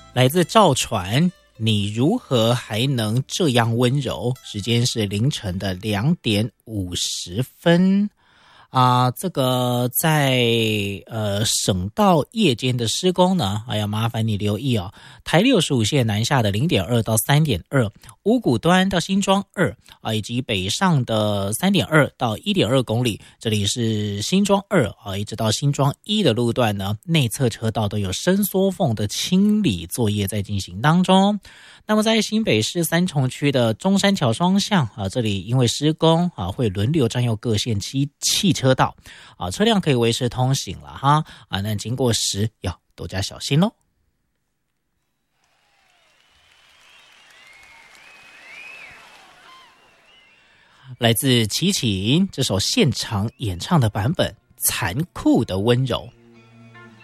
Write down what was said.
来自赵传，你如何还能这样温柔？时间是凌晨的2点50分。这个在省道夜间的施工呢，要麻烦你留意哦。台65线南下的 0.2 到 3.2， 五股端到新庄2以及北上的 3.2 到 1.2 公里，这里是新庄2一直到新庄1的路段呢，内侧车道都有伸缩缝的清理作业在进行当中。那么在新北市三重区的中山桥双向这里因为施工会轮流占用各线汽车道车辆可以维持通行了哈那经过时要多加小心咯。来自齐秦这首现场演唱的版本《残酷的温柔》。